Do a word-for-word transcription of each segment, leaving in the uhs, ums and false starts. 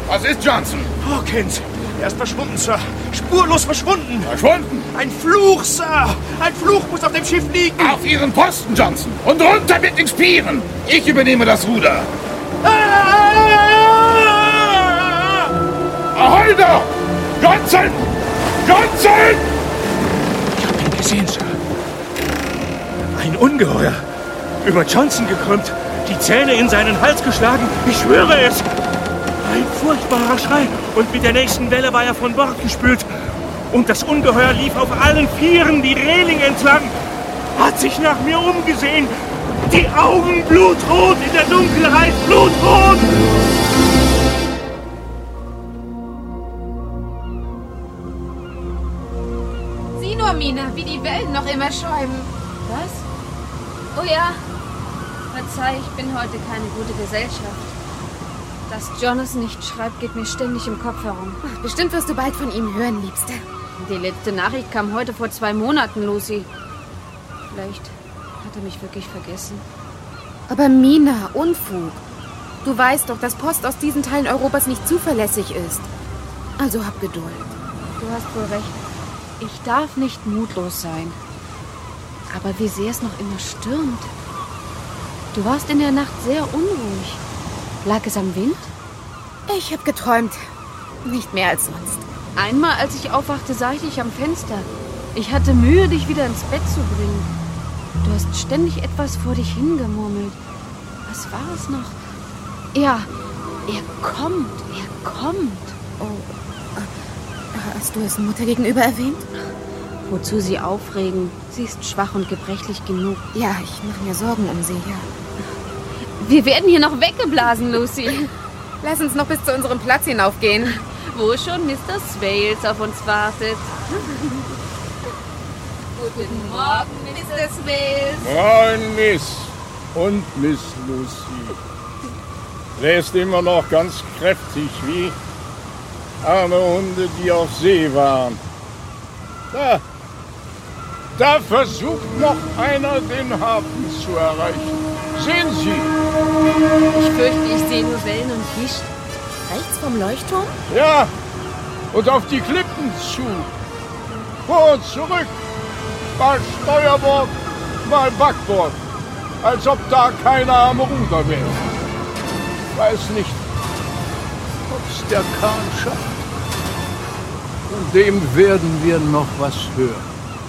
Was ist Johnson? Hawkins, er ist verschwunden, Sir. Spurlos verschwunden. Verschwunden? Ein Fluch, Sir. Ein Fluch muss auf dem Schiff liegen. Auf Ihren Posten, Johnson. Und runter mit den Spieren. Ich übernehme das Ruder. Ahoi da! Johnson! Johnson! Ich hab ihn gesehen, Sir. Ein Ungeheuer. Über Johnson gekrümmt, die Zähne in seinen Hals geschlagen. Ich schwöre es. Ein furchtbarer Schrei. Und mit der nächsten Welle war er von Bord gespült. Und das Ungeheuer lief auf allen Vieren die Reling entlang. Hat sich nach mir umgesehen. Die Augen blutrot in der Dunkelheit. Blutrot! Sieh nur, Mina, wie die Wellen noch immer schäumen. Was? Oh ja. Verzeih, ich bin heute keine gute Gesellschaft. Dass Jonas nicht schreibt, geht mir ständig im Kopf herum. Bestimmt wirst du bald von ihm hören, Liebste. Die letzte Nachricht kam heute vor zwei Monaten, Lucy. Vielleicht hat er mich wirklich vergessen. Aber Mina, Unfug. Du weißt doch, dass Post aus diesen Teilen Europas nicht zuverlässig ist. Also hab Geduld. Du hast wohl recht. Ich darf nicht mutlos sein. Aber wie sehr es noch immer stürmt. Du warst in der Nacht sehr unruhig. Lag es am Wind? Ich hab geträumt. Nicht mehr als sonst. Einmal, als ich aufwachte, sah ich dich am Fenster. Ich hatte Mühe, dich wieder ins Bett zu bringen. Du hast ständig etwas vor dich hingemurmelt. Was war es noch? Ja, er kommt, er kommt. Oh, hast du es Mutter gegenüber erwähnt? Wozu sie aufregen? Sie ist schwach und gebrechlich genug. Ja, ich mache mir Sorgen um sie, ja. Wir werden hier noch weggeblasen, Lucy. Lass uns noch bis zu unserem Platz hinaufgehen. Wo schon Mister Swales auf uns wartet. Guten Morgen, Mister Swales. Moin, Miss. Und Miss Lucy. Bläst immer noch ganz kräftig wie arme Hunde, die auf See waren. Da, da versucht noch einer, den Hafen zu erreichen. Sehen Sie? Ich fürchte, ich sehe nur Wellen und Gischt. Rechts vom Leuchtturm? Ja, und auf die Klippen zu. Vor und zurück. Mal Steuerbord, mal Backbord. Als ob da keiner am Ruder wäre. Weiß nicht, ob's der Kahn schafft. Von dem werden wir noch was hören.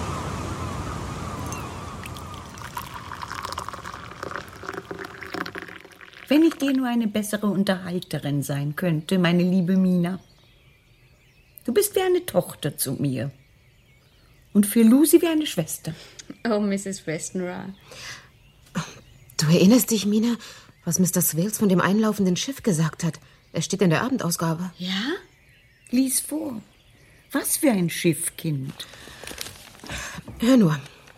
Wenn ich dir nur eine bessere Unterhalterin sein könnte, meine liebe Mina. Du bist wie eine Tochter zu mir. Und für Lucy wie eine Schwester. Oh, Misses Westenra. Du erinnerst dich, Mina, was Mister Swales von dem einlaufenden Schiff gesagt hat? Es steht in der Abendausgabe. Ja? Lies vor. Was für ein Schiff, Kind. Hör nur.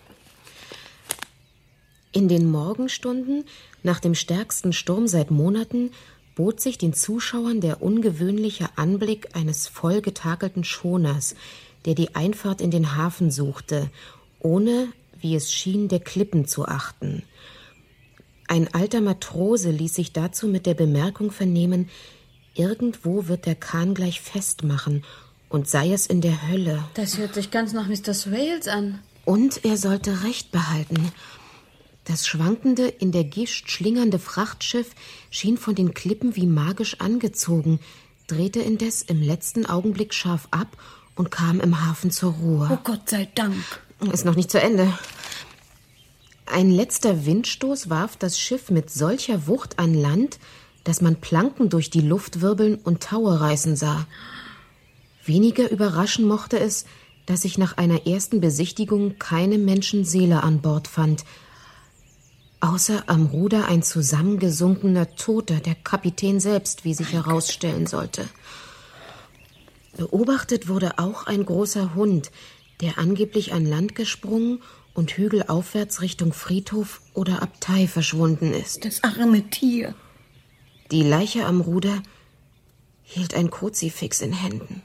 In den Morgenstunden, nach dem stärksten Sturm seit Monaten, bot sich den Zuschauern der ungewöhnliche Anblick eines vollgetakelten Schoners, der die Einfahrt in den Hafen suchte, ohne, wie es schien, der Klippen zu achten. Ein alter Matrose ließ sich dazu mit der Bemerkung vernehmen, irgendwo wird der Kahn gleich festmachen, und sei es in der Hölle. Das hört sich ganz nach Mister Swales an. Und er sollte Recht behalten. Das schwankende, in der Gischt schlingernde Frachtschiff schien von den Klippen wie magisch angezogen, drehte indes im letzten Augenblick scharf ab und kam im Hafen zur Ruhe. Oh Gott sei Dank. Ist noch nicht zu Ende. Ein letzter Windstoß warf das Schiff mit solcher Wucht an Land, dass man Planken durch die Luft wirbeln und Taue reißen sah. Weniger überraschen mochte es, dass sich nach einer ersten Besichtigung keine Menschenseele an Bord fand, außer am Ruder ein zusammengesunkener Toter, der Kapitän selbst, wie sich herausstellen sollte. Beobachtet wurde auch ein großer Hund, der angeblich an Land gesprungen und hügelaufwärts Richtung Friedhof oder Abtei verschwunden ist. Das arme Tier. Die Leiche am Ruder hielt ein Kruzifix in Händen.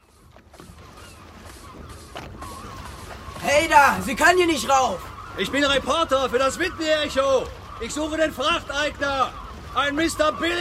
Hey da, sie kann hier nicht rauf! Ich bin Reporter für das Whitney Echo. Ich suche den Frachteigner. Ein Mister Billy.